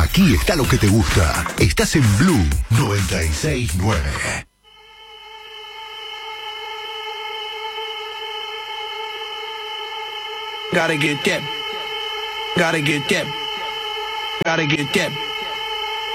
Aquí está lo que te gusta. Estás en Blue 96.9. Gotta get that. Gotta get that. Gotta get that.